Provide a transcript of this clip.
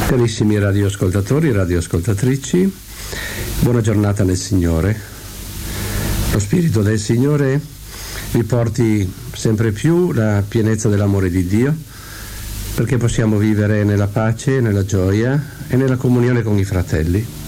Carissimi radioascoltatori e radioascoltatrici, buona giornata nel Signore. Lo Spirito del Signore vi porti sempre più la pienezza dell'amore di Dio, perché possiamo vivere nella pace, nella gioia e nella comunione con i fratelli.